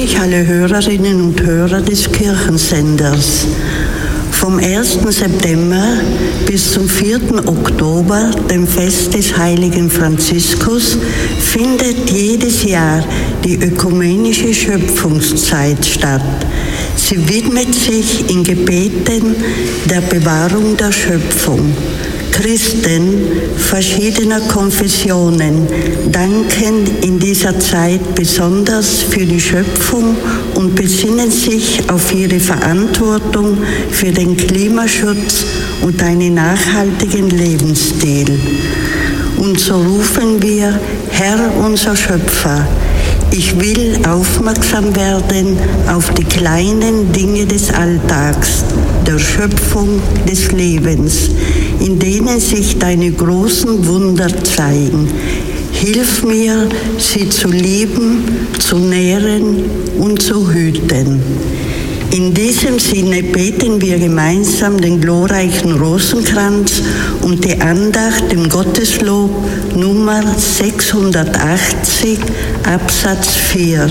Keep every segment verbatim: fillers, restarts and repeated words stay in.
ich alle Hörerinnen und Hörer des Kirchensenders. Vom ersten September bis zum vierten Oktober, dem Fest des heiligen Franziskus, findet jedes Jahr die ökumenische Schöpfungszeit statt. Sie widmet sich in Gebeten der Bewahrung der Schöpfung. Christen verschiedener Konfessionen danken in dieser Zeit besonders für die Schöpfung und besinnen sich auf ihre Verantwortung für den Klimaschutz und einen nachhaltigen Lebensstil. Und so rufen wir: Herr, unser Schöpfer, ich will aufmerksam werden auf die kleinen Dinge des Alltags, der Schöpfung des Lebens, in denen sich deine großen Wunder zeigen. Hilf mir, sie zu lieben, zu nähren und zu hüten. In diesem Sinne beten wir gemeinsam den glorreichen Rosenkranz und die Andacht im Gotteslob Nummer sechshundertachtzig, Absatz vier.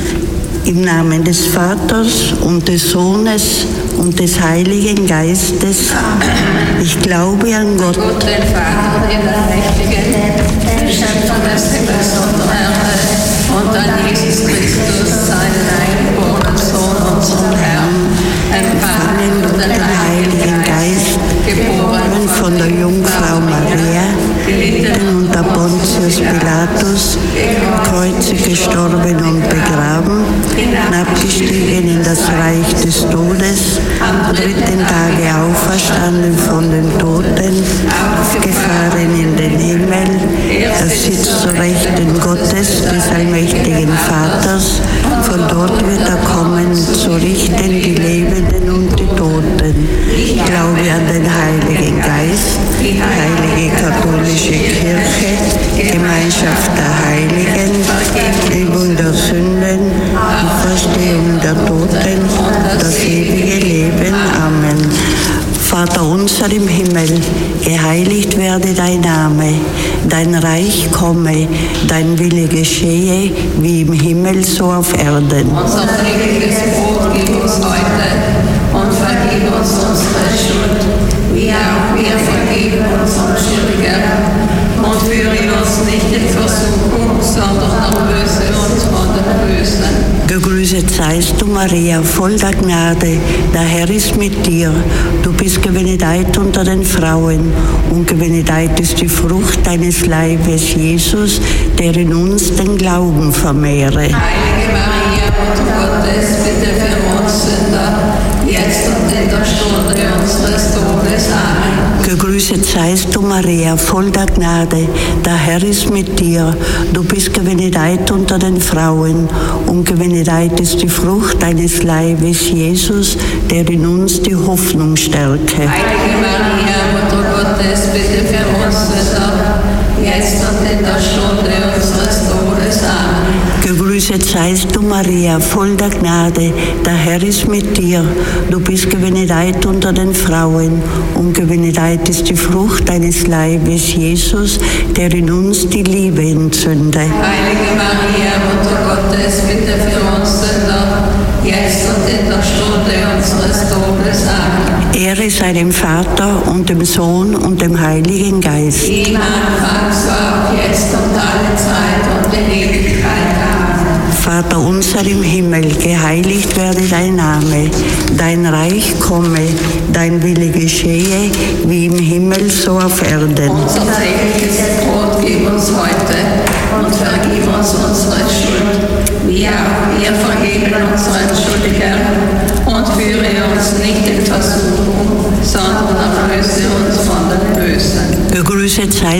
Im Namen des Vaters und des Sohnes und des Heiligen Geistes. Ich glaube an Gott, Gott, den Vater, den Allmächtigen, den Schöpfer des Himmels und der Erde, und an Jesus Christus, seinen eingeborenen Sohn, unseren Herrn, empfangen durch den Heiligen Geist, geboren von der Jungfrau Maria, gelitten unter Pontius Pilatus, kreuzig gestorben und begraben, abgestiegen in das Reich des Todes, am dritten Tage auferstanden von den Toten, aufgefahren in den Himmel, er sitzt zu Rechten Gottes, des allmächtigen Vaters, von dort wird er kommen, zu richten die Lebenden und die Toten. Ich glaube an den Heiligen Geist, die heilige katholische Kirche, die Gemeinschaft der Heiligen, Vergebung der Sünden, die Verstehung der Toten, das ewige Leben. Amen. Vater unser im Himmel, geheiligt werde dein Name, dein Reich komme, dein Wille geschehe, wie im Himmel so auf Erden. Unser tägliches Brot gib uns heute und vergib uns unsere Schuld, wie auch wir vergeben unseren Schuldigern. Und führe uns nicht in Versuchung, sondern erlöse uns von dem Bösen. Gegrüßet seist du, Maria, voll der Gnade, der Herr ist mit dir. Du bist gebenedeit unter den Frauen, und gebenedeit ist die Frucht deines Leibes, Jesus, der in uns den Glauben vermehre. Heilige Maria, Mutter Gottes, bitte für uns Sünder, jetzt und in der Stunde unseres Todes. Amen. Gegrüßet seist du, Maria, voll der Gnade, der Herr ist mit dir. Du bist gebenedeit unter den Frauen, und gebenedeit ist die Frucht deines Leibes, Jesus, der in uns die Hoffnung stärke. Heilige Maria, Mutter Gottes, bitte für uns Sünder, jetzt und in der Stunde unseres Todes. Amen. Gegrüßet seist du, Maria, voll der Gnade, der Herr ist mit dir. Du bist gebenedeit unter den Frauen, und gebenedeit ist die Frucht deines Leibes, Jesus, der in uns die Liebe entzünde. Heilige Maria, Mutter Gottes, bitte für uns Sünder, jetzt und in der Stunde unseres Todes. Amen. Ehre sei dem Vater und dem Sohn und dem Heiligen Geist. Wie im Anfang, so auch jetzt und alle Zeit und in Ewigkeit. Amen. Vater unser im Himmel, geheiligt werde dein Name, dein Reich komme, dein Wille geschehe, wie im Himmel so auf Erden. Unser tägliches Brot gib uns heute und vergib uns unsere Schuld, wie auch wir vergeben unseren Schuldigern, und führe uns nicht in Versuchung, sondern erlöse uns von dem Bösen. Gegrüßet sei